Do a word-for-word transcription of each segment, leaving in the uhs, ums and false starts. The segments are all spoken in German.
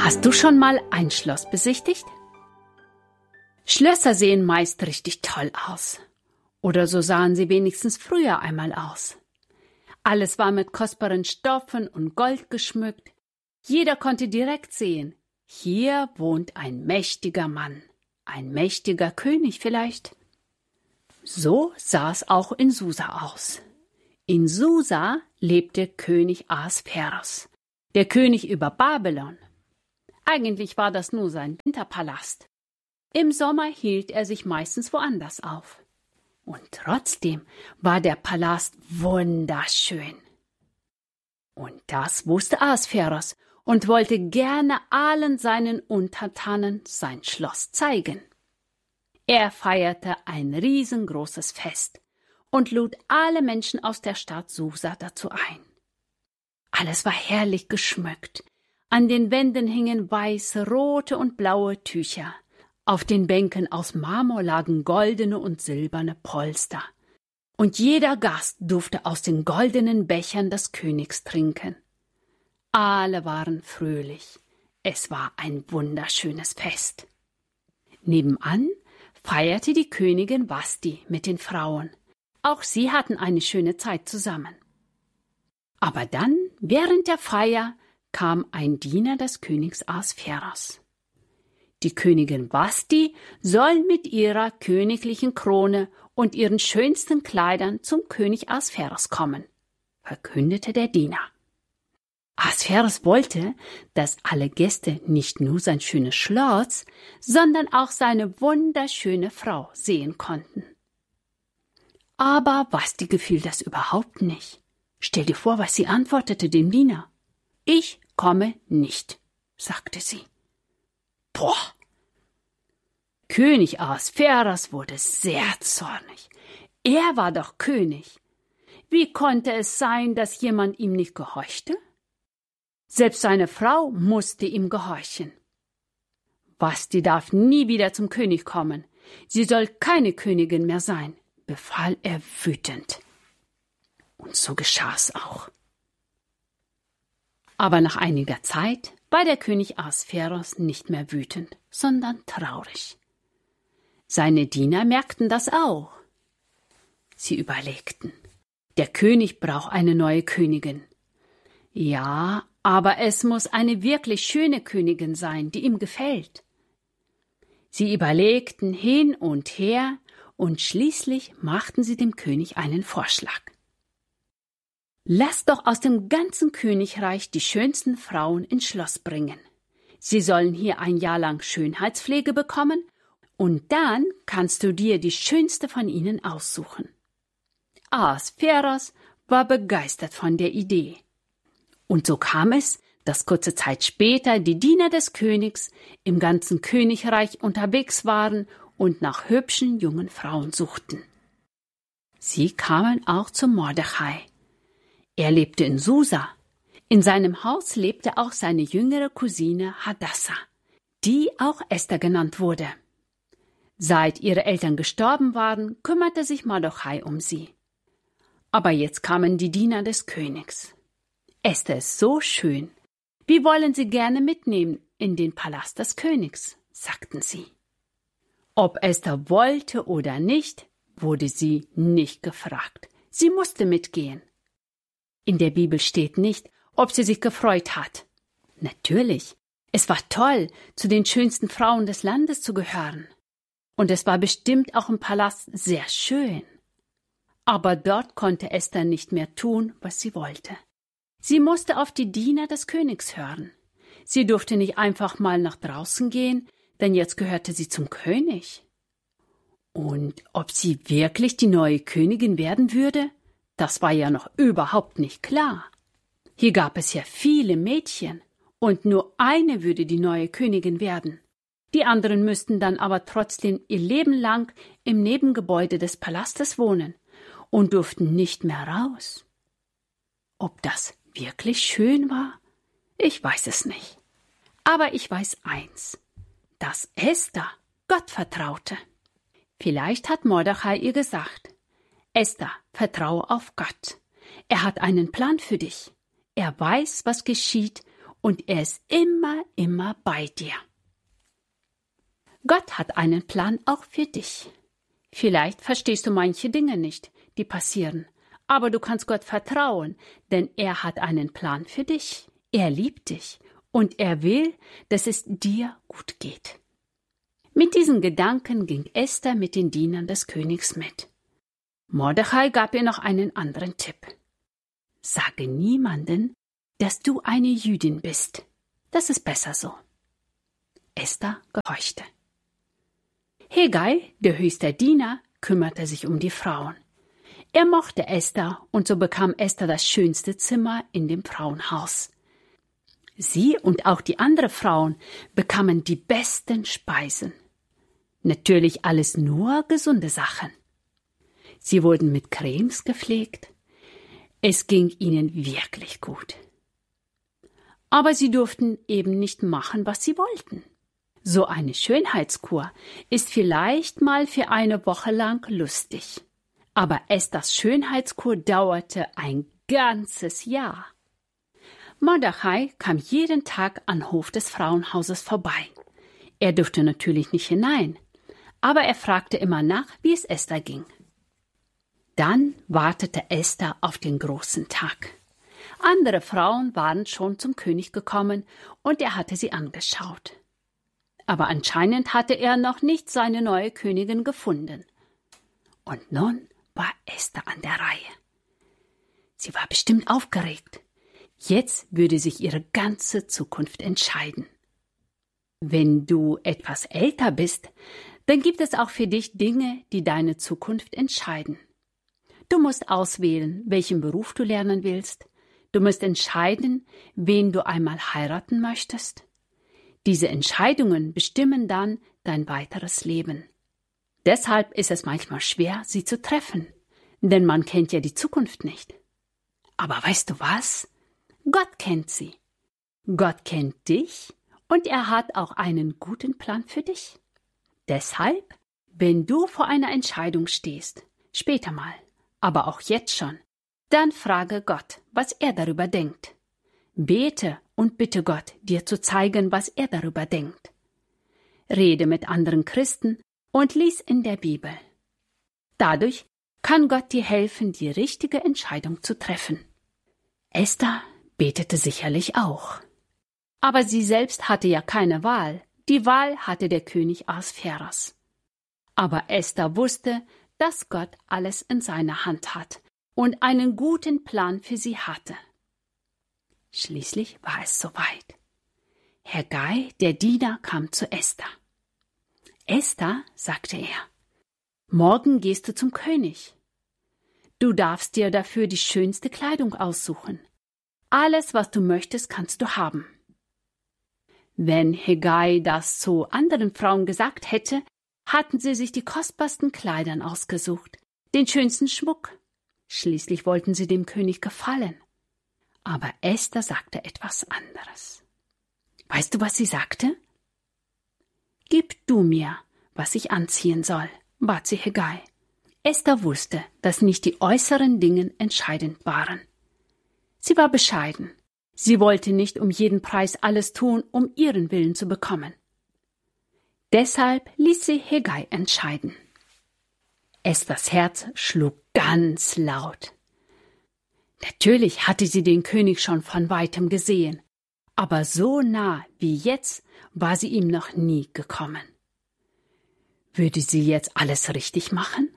Hast du schon mal ein Schloss besichtigt? Schlösser sehen meist richtig toll aus. Oder so sahen sie wenigstens früher einmal aus. Alles war mit kostbaren Stoffen und Gold geschmückt. Jeder konnte direkt sehen, hier wohnt ein mächtiger Mann, ein mächtiger König vielleicht. So sah es auch in Susa aus. In Susa lebte König Ahasveros, der König über Babylon. Eigentlich war das nur sein Winterpalast. Im Sommer hielt er sich meistens woanders auf. Und trotzdem war der Palast wunderschön. Und das wusste Ahasveros und wollte gerne allen seinen Untertanen sein Schloss zeigen. Er feierte ein riesengroßes Fest und lud alle Menschen aus der Stadt Susa dazu ein. Alles war herrlich geschmückt. An den Wänden hingen weiße, rote und blaue Tücher. Auf den Bänken aus Marmor lagen goldene und silberne Polster. Und jeder Gast durfte aus den goldenen Bechern des Königs trinken. Alle waren fröhlich. Es war ein wunderschönes Fest. Nebenan feierte die Königin Vashti mit den Frauen. Auch sie hatten eine schöne Zeit zusammen. Aber dann, während der Feier, kam ein Diener des Königs Ahasveros. Die Königin Vashti soll mit ihrer königlichen Krone und ihren schönsten Kleidern zum König Ahasveros kommen, verkündete der Diener. Ahasveros wollte, dass alle Gäste nicht nur sein schönes Schloss, sondern auch seine wunderschöne Frau sehen konnten. Aber Vashti gefiel das überhaupt nicht. Stell dir vor, was sie antwortete dem Diener. »Ich komme nicht«, sagte sie. Boah! König Ahasveros wurde sehr zornig. Er war doch König. Wie konnte es sein, dass jemand ihm nicht gehorchte? Selbst seine Frau musste ihm gehorchen. Vashti darf nie wieder zum König kommen. Sie soll keine Königin mehr sein, befahl er wütend. Und so geschah es auch. Aber nach einiger Zeit war der König Ahasveros nicht mehr wütend, sondern traurig. Seine Diener merkten das auch. Sie überlegten, der König braucht eine neue Königin. Ja, aber es muss eine wirklich schöne Königin sein, die ihm gefällt. Sie überlegten hin und her und schließlich machten sie dem König einen Vorschlag. Lasst doch aus dem ganzen Königreich die schönsten Frauen ins Schloss bringen. Sie sollen hier ein Jahr lang Schönheitspflege bekommen und dann kannst du dir die schönste von ihnen aussuchen. Ahasveros war begeistert von der Idee. Und so kam es, dass kurze Zeit später die Diener des Königs im ganzen Königreich unterwegs waren und nach hübschen jungen Frauen suchten. Sie kamen auch zu Mordechai. Er lebte in Susa. In seinem Haus lebte auch seine jüngere Cousine Hadassa, die auch Esther genannt wurde. Seit ihre Eltern gestorben waren, kümmerte sich Mordechai um sie. Aber jetzt kamen die Diener des Königs. Esther ist so schön. Wir wollen sie gerne mitnehmen in den Palast des Königs, sagten sie. Ob Esther wollte oder nicht, wurde sie nicht gefragt. Sie musste mitgehen. In der Bibel steht nicht, ob sie sich gefreut hat. Natürlich, es war toll, zu den schönsten Frauen des Landes zu gehören. Und es war bestimmt auch im Palast sehr schön. Aber dort konnte Esther nicht mehr tun, was sie wollte. Sie musste auf die Diener des Königs hören. Sie durfte nicht einfach mal nach draußen gehen, denn jetzt gehörte sie zum König. Und ob sie wirklich die neue Königin werden würde? Das war ja noch überhaupt nicht klar. Hier gab es ja viele Mädchen, und nur eine würde die neue Königin werden. Die anderen müssten dann aber trotzdem ihr Leben lang im Nebengebäude des Palastes wohnen und durften nicht mehr raus. Ob das wirklich schön war? Ich weiß es nicht. Aber ich weiß eins, dass Esther Gott vertraute. Vielleicht hat Mordechai ihr gesagt, Esther, vertraue auf Gott. Er hat einen Plan für dich. Er weiß, was geschieht und er ist immer, immer bei dir. Gott hat einen Plan auch für dich. Vielleicht verstehst du manche Dinge nicht, die passieren, aber du kannst Gott vertrauen, denn er hat einen Plan für dich. Er liebt dich und er will, dass es dir gut geht. Mit diesen Gedanken ging Esther mit den Dienern des Königs mit. Mordechai gab ihr noch einen anderen Tipp. Sage niemanden, dass du eine Jüdin bist. Das ist besser so. Esther gehorchte. Hegai, der höchste Diener, kümmerte sich um die Frauen. Er mochte Esther und so bekam Esther das schönste Zimmer in dem Frauenhaus. Sie und auch die anderen Frauen bekamen die besten Speisen. Natürlich alles nur gesunde Sachen. Sie wurden mit Cremes gepflegt. Es ging ihnen wirklich gut. Aber sie durften eben nicht machen, was sie wollten. So eine Schönheitskur ist vielleicht mal für eine Woche lang lustig. Aber Esthers Schönheitskur dauerte ein ganzes Jahr. Mordechai kam jeden Tag an Hof des Frauenhauses vorbei. Er durfte natürlich nicht hinein, aber er fragte immer nach, wie es Esther ging. Dann wartete Esther auf den großen Tag. Andere Frauen waren schon zum König gekommen und er hatte sie angeschaut. Aber anscheinend hatte er noch nicht seine neue Königin gefunden. Und nun war Esther an der Reihe. Sie war bestimmt aufgeregt. Jetzt würde sich ihre ganze Zukunft entscheiden. Wenn du etwas älter bist, dann gibt es auch für dich Dinge, die deine Zukunft entscheiden. Du musst auswählen, welchen Beruf du lernen willst. Du musst entscheiden, wen du einmal heiraten möchtest. Diese Entscheidungen bestimmen dann dein weiteres Leben. Deshalb ist es manchmal schwer, sie zu treffen, denn man kennt ja die Zukunft nicht. Aber weißt du was? Gott kennt sie. Gott kennt dich und er hat auch einen guten Plan für dich. Deshalb, wenn du vor einer Entscheidung stehst, später mal, aber auch jetzt schon, dann frage Gott, was er darüber denkt. Bete und bitte Gott, dir zu zeigen, was er darüber denkt. Rede mit anderen Christen und lies in der Bibel. Dadurch kann Gott dir helfen, die richtige Entscheidung zu treffen. Esther betete sicherlich auch. Aber sie selbst hatte ja keine Wahl. Die Wahl hatte der König Ahasveros. Aber Esther wusste, dass Gott alles in seiner Hand hat und einen guten Plan für sie hatte. Schließlich war es soweit. Hegai, der Diener, kam zu Esther. Esther, sagte er, morgen gehst du zum König. Du darfst dir dafür die schönste Kleidung aussuchen. Alles, was du möchtest, kannst du haben. Wenn Hegai das zu anderen Frauen gesagt hätte, hatten sie sich die kostbarsten Kleidern ausgesucht, den schönsten Schmuck. Schließlich wollten sie dem König gefallen. Aber Esther sagte etwas anderes. Weißt du, was sie sagte? Gib du mir, was ich anziehen soll, bat sie Hegai. Esther wusste, dass nicht die äußeren Dinge entscheidend waren. Sie war bescheiden. Sie wollte nicht um jeden Preis alles tun, um ihren Willen zu bekommen. Deshalb ließ sie Hegai entscheiden. Esthers Herz schlug ganz laut. Natürlich hatte sie den König schon von weitem gesehen, aber so nah wie jetzt war sie ihm noch nie gekommen. Würde sie jetzt alles richtig machen?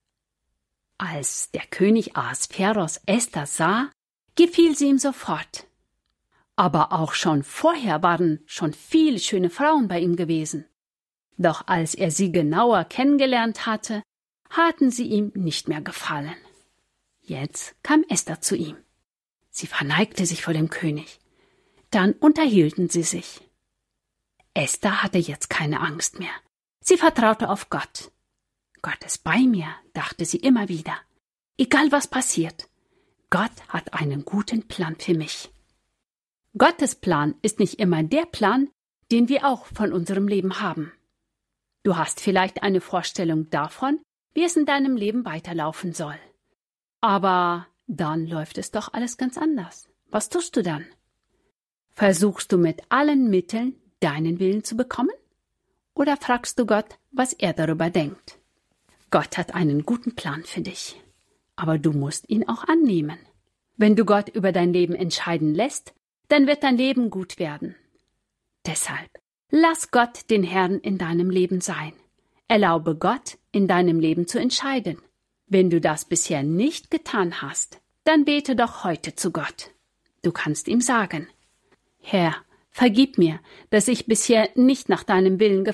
Als der König Ahasveros Esther sah, gefiel sie ihm sofort. Aber auch schon vorher waren schon viele schöne Frauen bei ihm gewesen. Doch als er sie genauer kennengelernt hatte, hatten sie ihm nicht mehr gefallen. Jetzt kam Esther zu ihm. Sie verneigte sich vor dem König. Dann unterhielten sie sich. Esther hatte jetzt keine Angst mehr. Sie vertraute auf Gott. Gott ist bei mir, dachte sie immer wieder. Egal was passiert, Gott hat einen guten Plan für mich. Gottes Plan ist nicht immer der Plan, den wir auch von unserem Leben haben. Du hast vielleicht eine Vorstellung davon, wie es in deinem Leben weiterlaufen soll. Aber dann läuft es doch alles ganz anders. Was tust du dann? Versuchst du mit allen Mitteln, deinen Willen zu bekommen? Oder fragst du Gott, was er darüber denkt? Gott hat einen guten Plan für dich, aber du musst ihn auch annehmen. Wenn du Gott über dein Leben entscheiden lässt, dann wird dein Leben gut werden. Deshalb, lass Gott den Herrn in deinem Leben sein. Erlaube Gott, in deinem Leben zu entscheiden. Wenn du das bisher nicht getan hast, dann bete doch heute zu Gott. Du kannst ihm sagen: Herr, vergib mir, dass ich bisher nicht nach deinem Willen